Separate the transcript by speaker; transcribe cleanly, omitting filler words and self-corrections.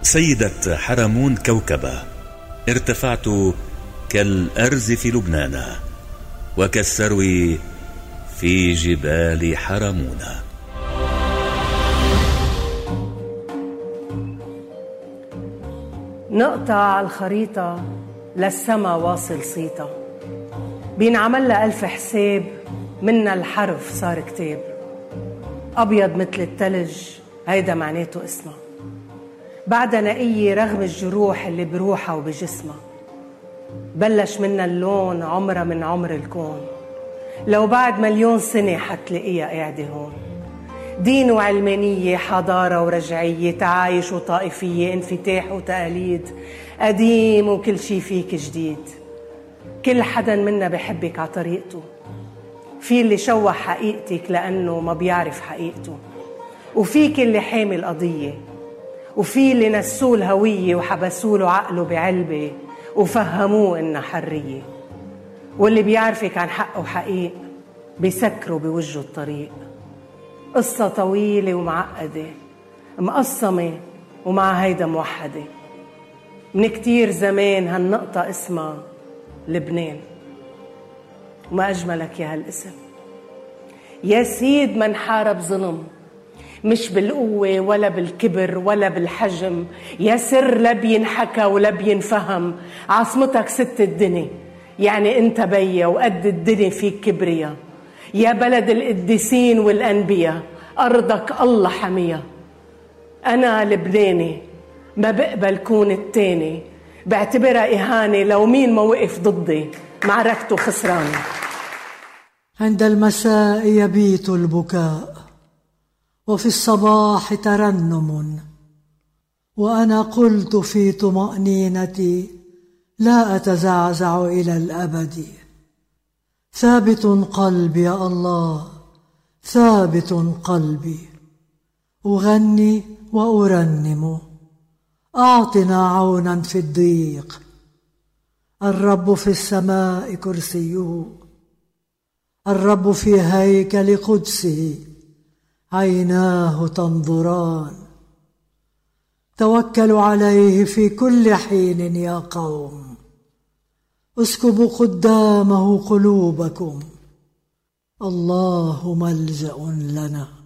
Speaker 1: سيدة حرمون كوكبة، ارتفعت كالأرز في لبنان وكالسرو في جبال حرمون.
Speaker 2: نقطة على الخريطة للسما واصل صيتا، بينعمل لها 1000 حساب، منا الحرف صار كتاب. أبيض مثل التلج هيدا معناته اسمها، بعدها نقية رغم الجروح اللي بروحها وبجسمها. بلش منا اللون عمرها من عمر الكون، لو بعد 1,000,000 سنة حتلاقيها قاعدة هون. دين وعلمانية، حضارة ورجعية، تعايش وطائفية، انفتاح وتقاليد، قديم وكل شي فيك جديد. كل حدا منا بحبك على طريقته، في اللي شوه حقيقتك لأنه ما بيعرف حقيقته، وفيك اللي حامي القضية، وفي اللي نسوه الهوية وحبسوله عقله بعلبة وفهموه إنها حرية، واللي بيعرفك عن حقه وحقيق بيسكروا بوجه الطريق. قصة طويلة ومعقدة، مقسمة ومع هيدا موحدة. من كتير زمان هالنقطة اسمها لبنان، وما أجملك يا هالاسم. يا سيد من حارب ظلم، مش بالقوة ولا بالكبر ولا بالحجم، يا سر لا بينحكى ولا بينفهم. عاصمتك ست الدنيا، يعني انت بيا وقد الدنيا فيك كبريا. يا بلد القديسين والأنبياء، أرضك الله حميها. أنا لبناني، ما بقبل كون التاني، بعتبرها إهانة لو مين ما وقف ضدي، معركته خسران.
Speaker 3: عند المساء يبيت البكاء، وفي الصباح ترنم، وأنا قلت في طمأنينتي لا أتزعزع إلى الأبد. ثابت قلبي يا الله، ثابت قلبي، أغني وأرنم. أعطنا عونا في الضيق، الرب في السماء كرسيه، الرب في هيكل قدسه، عيناه تنظران. توكلوا عليه في كل حين يا قوم، اسكبوا قدامه قلوبكم، الله ملجأ لنا.